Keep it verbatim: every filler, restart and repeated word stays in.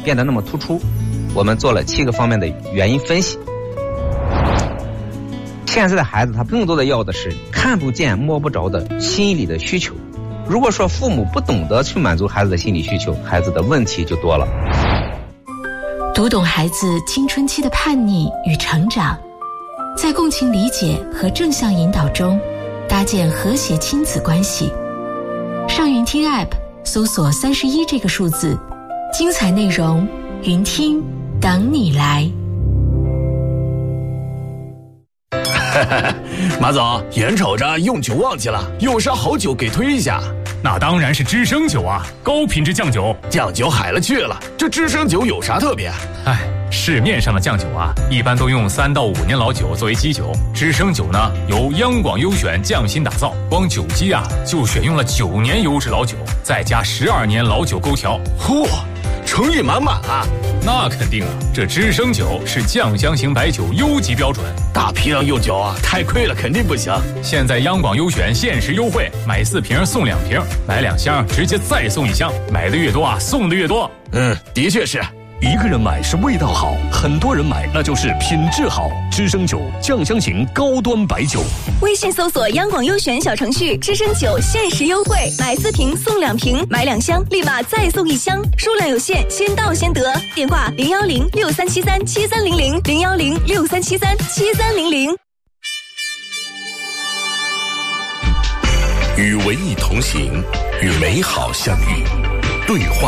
变得那么突出？我们做了七个方面的原因分析。现在的孩子他更多的要的是看不见摸不着的心理的需求。如果说父母不懂得去满足孩子的心理需求，孩子的问题就多了。 读懂孩子青春期的叛逆与成长，在共情理解和正向引导中搭建和谐亲子关系。上云听 App 搜索三十一这个数字，精彩内容云听等你来。 马总，眼瞅着用酒旺季了，有啥好酒给推一下？ 那当然是知生酒啊，高品质酱酒。 酱酒海了去了，这知生酒有啥特别？ 哎，市面上的酱酒啊，一般都用三到五年老酒作为基酒，知生酒呢由央广优选匠心打造，光酒基啊就选用了九年优质老酒，再加十二年老酒勾调。 嚯，诚意满满啊！ 那肯定啊，这知生酒是酱香型白酒优级标准， 大批量用酒啊，太贵了，肯定不行。 现在央广优选限时优惠，买四瓶送两瓶，买两箱直接再送一箱，买的越多啊，送的越多。 嗯，的确是。 一个人买是味道好，很多人买那就是品质好。知生酒酱香型高端白酒， 微信搜索央广优选小程序，知生酒限时优惠，买四瓶送两瓶，买两箱立马再送一箱，数量有限，先到先得。电话零幺零六三七三七三零零零幺零六三七三七三零零。 与文艺同行，与美好相遇，对话